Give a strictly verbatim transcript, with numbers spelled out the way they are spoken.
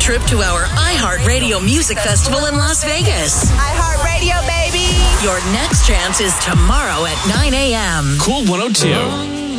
trip to our iHeartRadio Music Festival in Las Vegas. iHeartRadio, baby. Your next chance is tomorrow at nine a.m. Cool one oh two.